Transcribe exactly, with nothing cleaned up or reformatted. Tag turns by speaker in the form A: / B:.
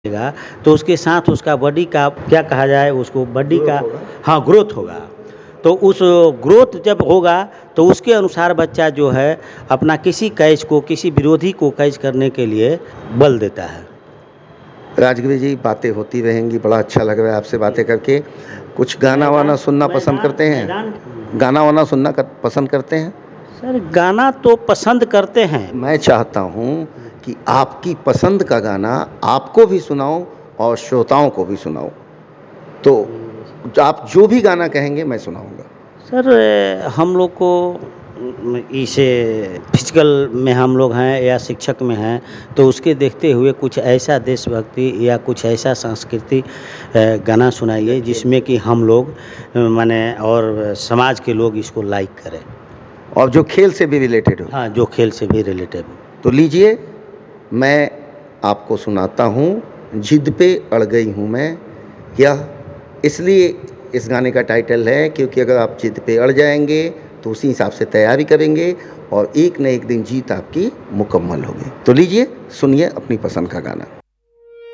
A: देगा तो उसके साथ उसका बॉडी का क्या कहा जाए उसको बॉडी का हाँ ग्रोथ होगा। तो उस ग्रोथ जब होगा तो उसके अनुसार बच्चा जो है अपना किसी कैच को किसी विरोधी को कैच करने के लिए बल देता है।
B: राजगिरी जी, बातें होती रहेंगी। बड़ा अच्छा लग रहा है आपसे बातें करके। कुछ गाना वाना सुनना पसंद करते हैं? गाना वाना सुनना कर, पसंद करते हैं?
A: सर गाना तो पसंद करते हैं।
B: मैं चाहता हूँ कि आपकी पसंद का गाना आपको भी सुनाऊं और श्रोताओं को भी सुनाऊं। तो आप जो भी गाना कहेंगे मैं सुनाऊंगा।
A: सर हम लोग को इसे फिजिकल में हम लोग हैं या शिक्षक में हैं तो उसके देखते हुए कुछ ऐसा देशभक्ति या कुछ ऐसा सांस्कृतिक गाना सुनाइए जिसमें कि हम लोग माने और समाज के लोग इसको लाइक करें
B: और जो खेल से भी रिलेटेड हो।
A: हाँ, जो खेल से भी रिलेटेड हो।
B: तो लीजिए, मैं आपको सुनाता हूँ, जिद पे अड़ गई हूँ मैं। यह इसलिए इस गाने का टाइटल है क्योंकि अगर आप जिद पे अड़ जाएंगे तो उसी हिसाब से तैयारी करेंगे और एक न एक दिन जीत आपकी मुकम्मल होगी। तो लीजिए, सुनिए अपनी पसंद का गाना।